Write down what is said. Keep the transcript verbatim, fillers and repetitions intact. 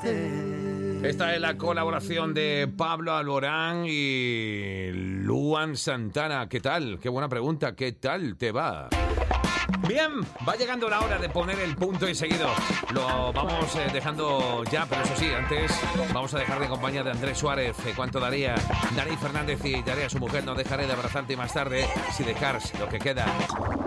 Esta es la colaboración de Pablo Alborán y Luan Santana. ¿Qué tal? Qué buena pregunta. ¿Qué tal te va? Bien, va llegando la hora de poner el punto y seguido. Lo vamos eh, dejando ya, pero eso sí, antes vamos a dejar de compañía de Andrés Suárez. Eh, ¿Cuánto daría Dani Fernández y Daría, su mujer? No dejaré de abrazarte, y más tarde, si dejares lo que queda.